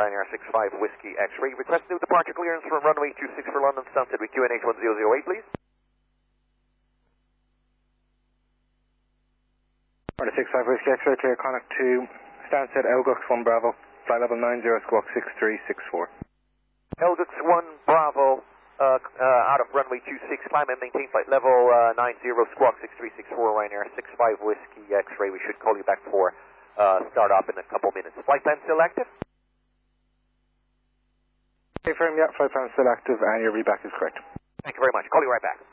Ryanair 65 Whiskey X-ray. Request new departure clearance from runway 26 for London, Stansted with QNH 1008, please. Runway 65 Whiskey X-ray, clear contact to Stansted, Elgux 1 Bravo, flight level 90, squawk 6364. Elgux 1 Bravo, out of runway 26, climb and maintain flight level 90, squawk 6364, Ryanair 65 Whiskey X-ray. We should call you back for start up in a couple minutes. Flight plan still active? Okay, firm, yeah, flight plan still active and your reback is correct. Thank you very much. Call you right back.